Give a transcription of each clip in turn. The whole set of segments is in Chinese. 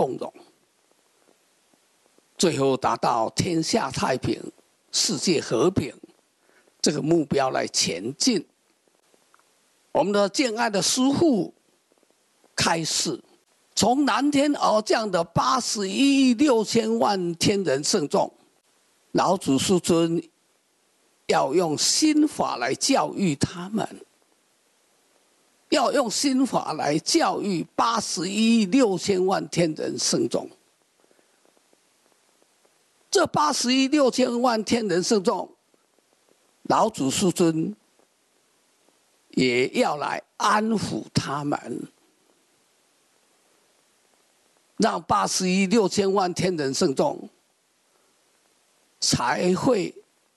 共荣，最后达到天下太平、世界和平这个目标来前进。我们的敬爱的师父开示，从南天而降的81亿6千万天人圣众，老祖师尊要用心法来教育他们，要用心法来教育81亿6千万天人圣众。这81亿6千万天人圣众，老祖师尊也要来安抚他们，让81亿6千万天人圣众才会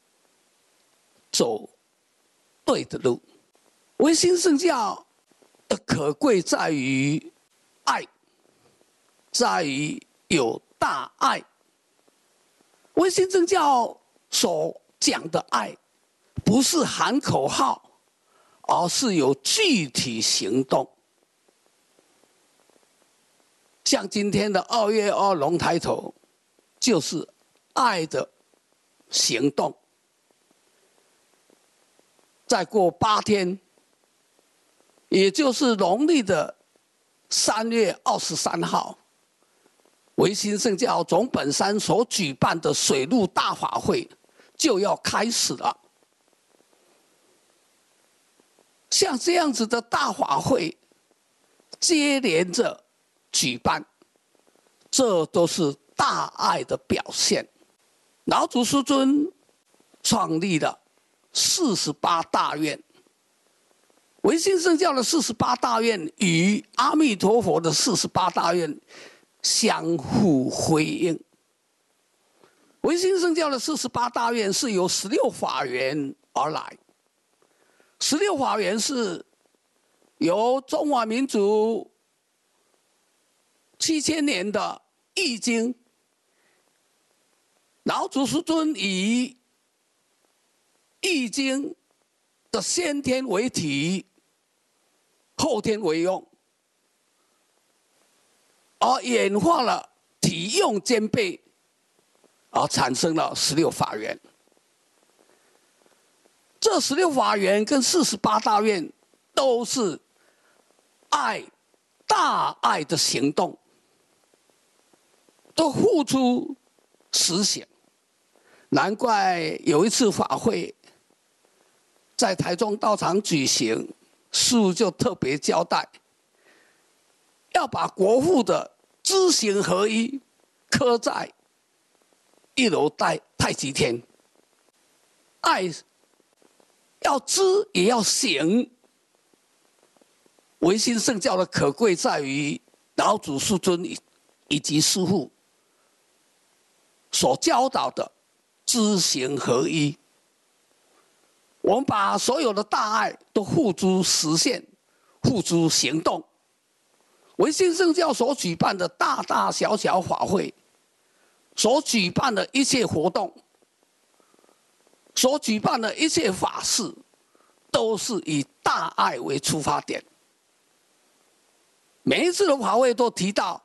走对的路。唯心圣教的可贵在于爱，在于有大爱。唯心圣教所讲的爱，不是喊口号，而是有具体行动。像今天的2月2龙抬头，就是爱的行动。再过8天，也就是农历的3月23号，唯心圣教总本山所举办的水陆大法会就要开始了。像这样子的大法会接连着举办，这都是大爱的表现。老祖师尊创立了48大愿，唯心圣教的48大愿与阿弥陀佛的48大愿相互辉映。唯心圣教的48大愿是由16法缘而来，16法缘是由中华民族7000年的易经，老祖师尊以易经的先天为体，后天为用，而演化了体用兼备，而产生了16法缘。这16法缘跟48大愿都是爱，大爱的行动，都付出实行。难怪有一次法会在台中道场举行，师父就特别交代，要把国父的知行合一刻在1楼太极天。爱要知也要行。唯心圣教的可贵在于老祖师尊以及师父所教导的知行合一。我们把所有的大爱都付诸实现，付诸行动。唯心圣教所举办的大大小小法会，所举办的一切活动，所举办的一切法事，都是以大爱为出发点。每一次的法会都提到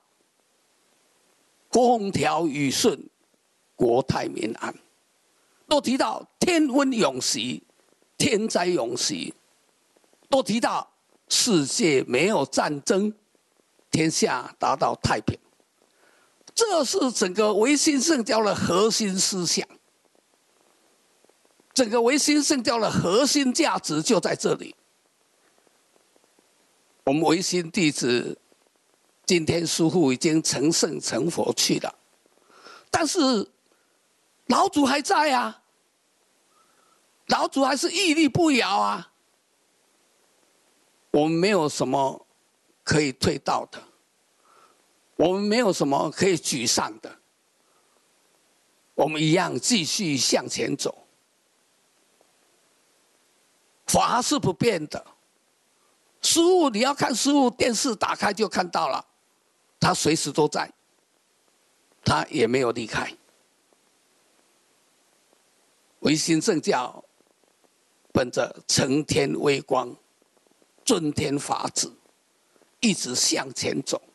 风调雨顺，国泰民安，都提到天温永息，天灾永息，都提到世界没有战争，天下达到太平。这是整个唯心圣教的核心思想，整个唯心圣教的核心价值就在这里。我们唯心弟子今天师父已经成圣成佛去了，但是老祖还在啊，老祖还是屹立不摇啊。我们没有什么可以退道的，我们没有什么可以沮丧的，我们一样继续向前走。法是不变的，师父你要看师父，电视打开就看到了，他随时都在，他也没有离开。唯心圣教本着承天威光、尊天法旨，一直向前走。